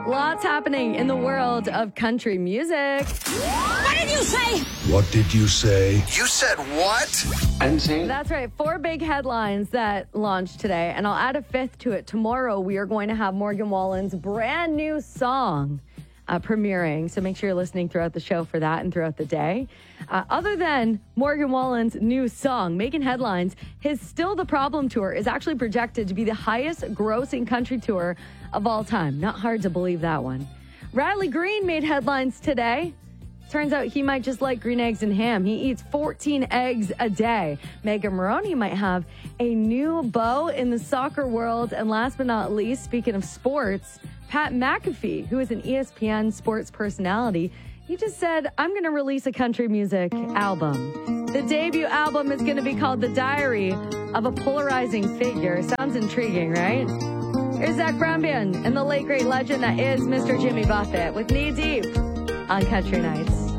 Lots happening in the world of country music. What did you say? What did you say? You said what? I didn't say it. That's right. 4 big headlines that launched today, and I'll add a 5th to it. Tomorrow, we are going to have Morgan Wallen's brand new song premiering, so make sure you're listening throughout the show for that and throughout the day. Other than Morgan Wallen's new song making headlines, his Still the Problem tour is actually projected to be the highest grossing country tour of all time. Not hard to believe that one. Riley Green made headlines today. Turns out he might just like green eggs and ham. He eats 14 eggs a day. Megan Maroney might have a new beau in the soccer world. And last but not least, speaking of sports, Pat McAfee, who is an ESPN sports personality, he just said, I'm going to release a country music album. The debut album is going to be called The Diary of a Polarizing Figure. Sounds intriguing, right? Here's Zach Brown Band and the late great legend that is Mr. Jimmy Buffett with Knee Deep on Country Nights.